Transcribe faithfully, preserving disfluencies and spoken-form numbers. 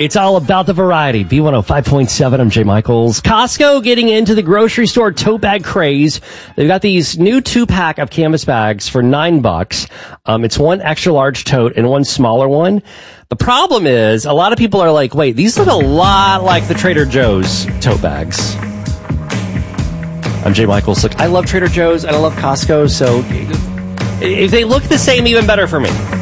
It's all about the variety. B one oh five point seven, I'm Jay Michaels. Costco getting into the grocery store tote bag craze. They've got these new two-pack of canvas bags for nine bucks. Um, it's one extra large tote and one smaller one. The problem is, a lot of people are like, wait, these look a lot like the Trader Joe's tote bags. I'm Jay Michaels. Look, I love Trader Joe's and I love Costco, so if they look the same, even better for me.